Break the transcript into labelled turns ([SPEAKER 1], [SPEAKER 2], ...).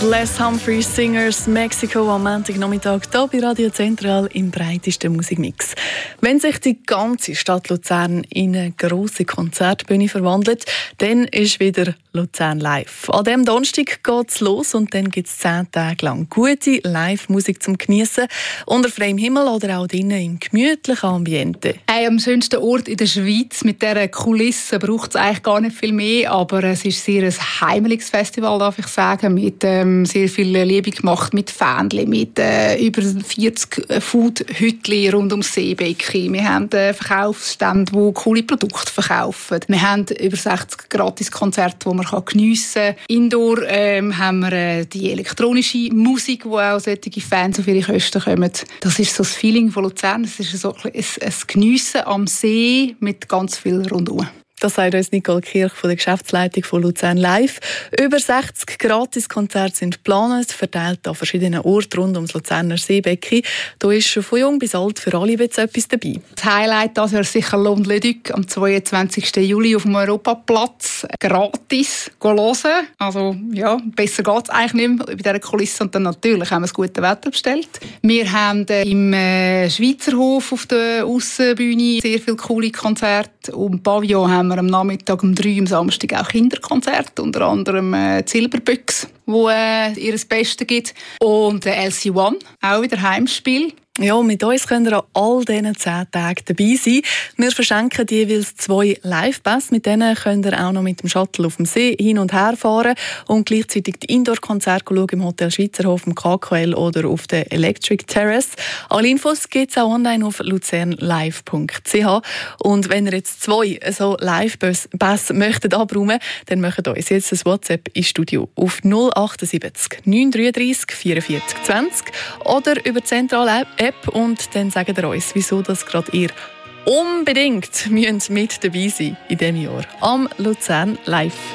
[SPEAKER 1] Les Humphrey Singers Mexico am Montagnachmittag hier bei Radio Zentral im breitesten Musikmix. Wenn sich die ganze Stadt Luzern in eine grosse Konzertbühne verwandelt, dann ist wieder Luzern live. An diesem Donnerstag geht es los und dann gibt es 10 Tage lang gute Live-Musik zum Geniessen unter freiem Himmel oder auch drinnen im gemütlichen Ambiente.
[SPEAKER 2] Am schönsten Ort in der Schweiz mit dieser Kulisse braucht es eigentlich gar nicht viel mehr, aber es ist sehr ein heimeliges Festival, darf ich sagen, mit sehr viel Liebe gemacht, mit Fähnchen, mit über 40 Food-Hütchen rund ums Seebecken. Wir haben Verkaufsstände, die coole Produkte verkaufen. Wir haben über 60 Gratis-Konzerte, die man geniessen kann. Indoor haben wir die elektronische Musik, wo auch solche Fans auf ihre Kosten kommen. Das ist so das Feeling von Luzern. Es ist so ein Geniessen am See mit ganz viel rundum.
[SPEAKER 1] Das sagt uns Nicole Kirch von der Geschäftsleitung von Luzern Live. Über 60 Gratiskonzerte sind geplant, verteilt an verschiedenen Orten rund ums Luzerner Seebecken. Da ist von jung bis alt für alle etwas dabei.
[SPEAKER 2] Das Highlight das wäre sicher L'Onde-le-Duc am 22. Juli auf dem Europaplatz. Gratis hören. Also ja, besser geht es eigentlich nicht mehr bei dieser Kulisse. Und dann natürlich haben wir das gute Wetter bestellt. Wir haben im Schweizerhof auf der Aussenbühne sehr viele coole Konzerte. Und im Pavillon haben wir am Nachmittag um 3 am Samstag auch Kinderkonzerte, unter anderem die Silberbüchse, wo ihr das Beste gibt. Und LC1, auch wieder Heimspiel.
[SPEAKER 1] Ja, mit uns könnt ihr an all diesen 10 Tagen dabei sein. Wir verschenken jeweils 2 Live-Pässe. Mit denen könnt ihr auch noch mit dem Shuttle auf dem See hin und her fahren und gleichzeitig die Indoor-Konzerte schauen im Hotel Schweizerhof, im KQL oder auf der Electric Terrace. Alle Infos gibt es auch online auf luzernlive.ch. Und wenn ihr jetzt 2 so Live-Pässe möchtet abräumen, dann macht uns jetzt ein WhatsApp ins Studio auf 078 933 44 20 oder über die zentrale App und dann sagt ihr uns, wieso das gerade ihr unbedingt mit dabei sein in diesem Jahr am Luzern Live.